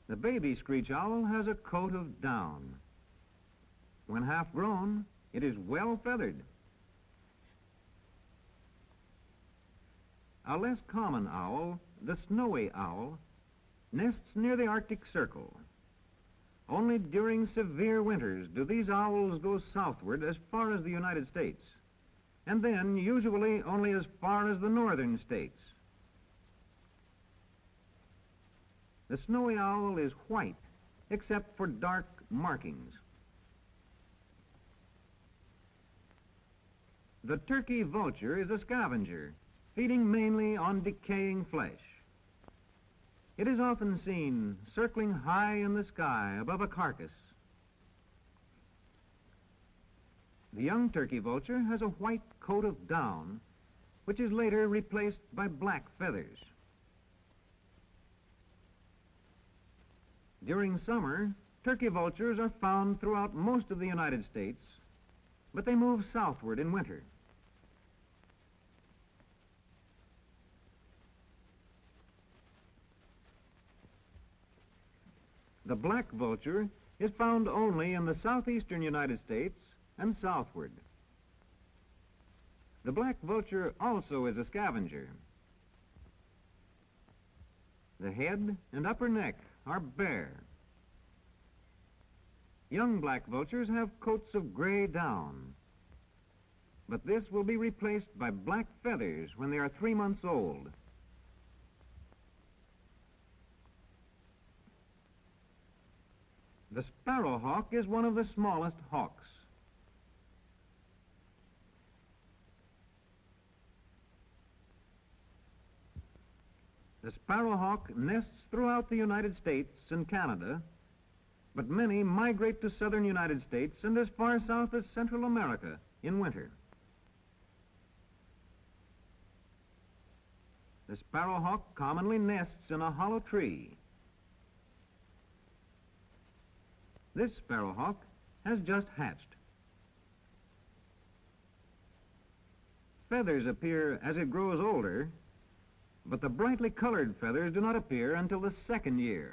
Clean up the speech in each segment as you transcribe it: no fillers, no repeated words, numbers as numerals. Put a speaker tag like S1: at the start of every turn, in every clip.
S1: The baby screech owl has a coat of down. When half grown, it is well feathered. A less common owl, the snowy owl, nests near the Arctic Circle. Only during severe winters do these owls go southward as far as the United States, and then usually only as far as the northern states. The snowy owl is white, except for dark markings. The turkey vulture is a scavenger, feeding mainly on decaying flesh. It is often seen circling high in the sky above a carcass. The young turkey vulture has a white coat of down, which is later replaced by black feathers. During summer, turkey vultures are found throughout most of the United States, but they move southward in winter. The black vulture is found only in the southeastern United States and southward. The black vulture also is a scavenger. The head and upper neck are bare. Young black vultures have coats of gray down, but this will be replaced by black feathers when they are 3 months old. The sparrowhawk is one of the smallest hawks. The sparrowhawk nests throughout the United States and Canada, but many migrate to southern United States and as far south as Central America in winter. The sparrowhawk commonly nests in a hollow tree. This sparrowhawk has just hatched. Feathers appear as it grows older, but the brightly colored feathers do not appear until the second year.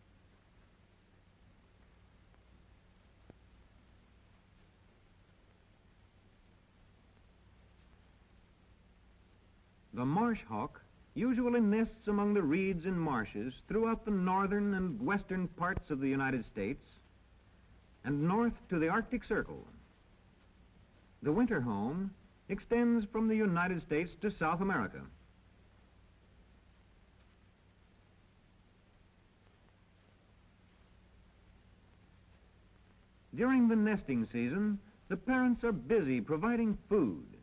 S1: The marsh hawk usually nests among the reeds and marshes throughout the northern and western parts of the United States and north to the Arctic Circle. The winter home extends from the United States to South America. During the nesting season, the parents are busy providing food.